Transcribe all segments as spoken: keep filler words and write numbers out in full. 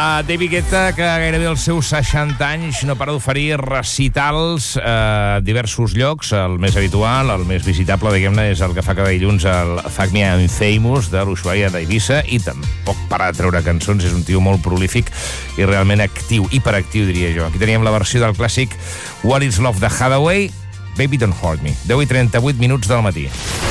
Uh, David Guetta, que gairebé als seus seixanta anys no para d'oferir recitals a uh, diversos llocs. El més habitual, el més visitable, diguem-ne, és el que fa cada dilluns el Fuck Me I'm Famous de l'Ushuaia d'Eivissa, i tampoc para de treure cançons. És un tio molt prolífic i realment actiu, hiperactiu, diria jo. Aquí teníem la versió del clàssic What is Love de Hathaway, Baby Don't Hurt Me. deu i trenta-vuit minuts del matí.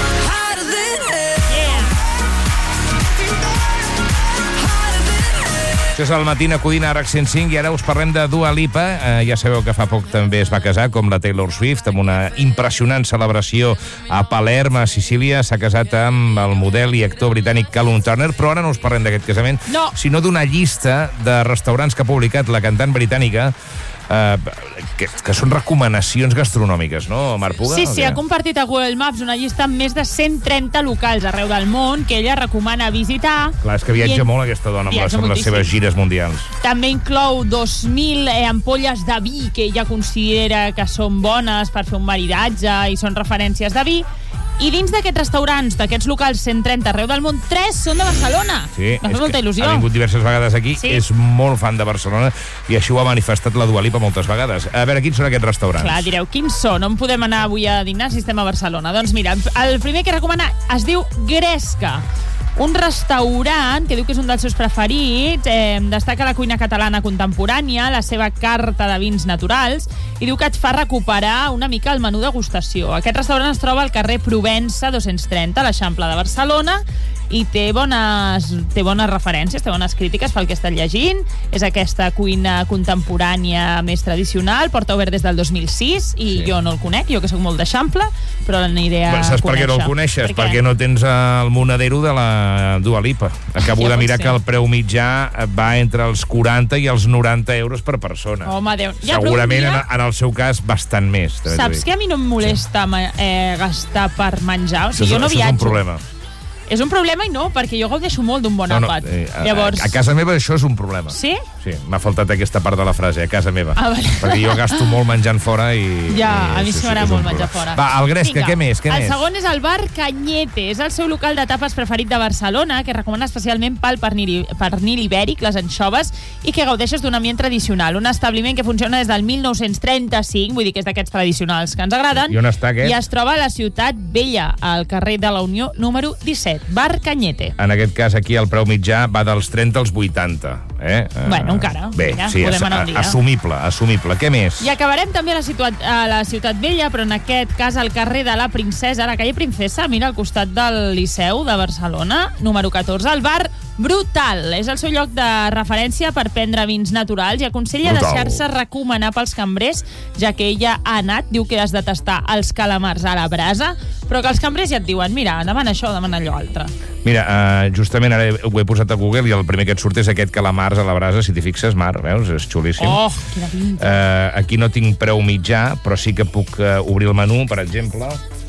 Això és el Matí acudint a RAC cent cinc i ara us parlem de Dua Lipa. Eh, ja sabeu que fa poc també es va casar, com la Taylor Swift, amb una impressionant celebració a Palerm, a Sicília. S'ha casat amb el model i actor britànic Callum Turner, però ara no us parlem d'aquest casament, no. sinó d'una llista de restaurants que ha publicat la cantant britànica, Uh, que, que són recomanacions gastronòmiques, no, Marc Puga? Sí, sí, ha compartit a Google Maps una llista amb més de cent trenta locals arreu del món que ella recomana visitar. Clar, és que viatja I molt aquesta dona amb les, amb les moltíssim. seves gires mundials. També inclou dos mil eh, ampolles de vi que ella considera que són bones per fer un maridatge i són referències de vi. I dins d'aquests restaurants, d'aquests locals cent trenta arreu del món, tres són de Barcelona. Sí, M'ha fet molta il·lusió. Ha vingut diverses vegades aquí, sí. És molt fan de Barcelona i així ho ha manifestat la Dua Lipa moltes vegades. A veure, quins són aquests restaurants? Clar, direu, quins són? On podem anar avui a dinar si estem a Barcelona? Doncs mira, el primer que recomana es diu Gresca. Un restaurant que diu que és un dels seus preferits, eh, destaca la cuina catalana contemporània, la seva carta de vins naturals, i diu que et fa recuperar una mica el menú degustació. Aquest restaurant es troba al carrer Provença dos-cents trenta, a l'Eixample de Barcelona, i té bones, té bones referències, té bones crítiques pel que he estat llegint. És aquesta cuina contemporània més tradicional, porta obert des del dos mil sis, i sí. jo no el conec, jo que soc molt d'Eixample, però l'aniré a Saps conèixer. per què no el coneixes? Per Perquè no tens el monedero de la Dua Lipa. Acabo ja de mirar ser. que el preu mitjà va entre els quaranta i els noranta euros per persona. Home, Déu. Ja, Segurament, dia, en, en el seu cas, bastant més. Saps que a mi no em molesta sí. eh, gastar per menjar? O sigui, això, jo no això viatjo. és un problema. És un problema i no, perquè jo gaudeixo molt d'un bon no, no, àpat. Eh, a, Llavors... a casa meva això és un problema. Sí? Sí, m'ha faltat aquesta part de la frase, a casa meva. Ah, vale. Perquè jo gasto molt menjant fora i... Ja, i, a mi sí m'agrada molt menjar fora. Va, el Gresca, Vinga, què més? Què el més? segon és el bar Cañete. És el seu local de tapes preferit de Barcelona, que recomana especialment pel pernil, pernil ibèric, les anxoves, i que gaudeixes d'un ambient tradicional. Un establiment que funciona des del mil nou-cents trenta-cinc, vull dir que és d'aquests tradicionals que ens agraden. I on està aquest? I es troba a la Ciutat Vella, al carrer de la Unió número disset. Bar Cañete. En aquest cas, aquí el preu mitjà va dels trenta als vuitanta. Eh? Bueno, encara. Bé, ja, sí, podem anar un dia. assumible, assumible. Què més? I acabarem també a la, ciutat, a la Ciutat Vella, però en aquest cas al carrer de la Princesa, a la calle Princesa, mira, al costat del Liceu de Barcelona, número catorze, el bar Brutal. És el seu lloc de referència per prendre vins naturals i aconsella Brutal. deixar-se recomanar pels cambrers, ja que ella ha anat, diu que has de tastar els calamars a la brasa, però que els cambrers ja et diuen, mira, demana això, demana allò altre. Mira, uh, justament ara ho he posat a Google i el primer que et surt és aquest calamars a la brasa, si t'hi fixes, Mar, veus? És xulíssim. Oh, quina pinta. Uh, aquí no tinc preu mitjà, però sí que puc uh, obrir el menú, per exemple,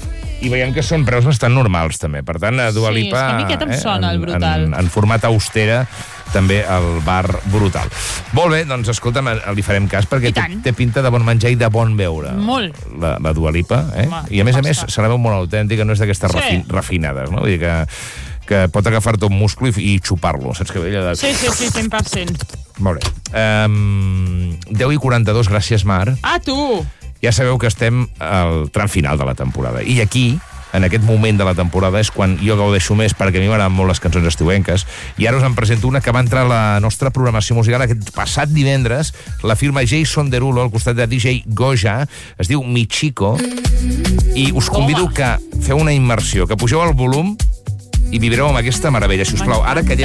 i veiem que són preus bastant normals, també. Per tant, a Dua Lipa... Sí, és que a mi aquest em sona, el Brutal. En, en format austera, també el bar Brutal. Molt bé, doncs, escolta'm, li farem cas, perquè té, té pinta de bon menjar i de bon beure. Molt. La, la Dua Lipa, eh? Home, I, a més a més, se la veu molt autèntica, no és d'aquestes sí. rafi, refinades, no? Vull dir que, que pot agafar-te un musclo i, i xupar-lo, saps què ve? De... Sí, sí, sí, cent per cent. Molt bé. Um, deu i quaranta-dos, gràcies, Mar. Ah, tu! Ja sabeu que estem al tram final de la temporada. I aquí, en aquest moment de la temporada, és quan jo gaudeixo més, perquè a mi m'agraden molt les cançons estiuenques. I ara us en presento una que va entrar a la nostra programació musical aquest passat divendres. La firma Jason Derulo, al costat de D J Goja. Es diu Mi Chico. I us convido que feu una immersió, que pugeu el volum i vivreu amb aquesta meravella. Si us plau, ara que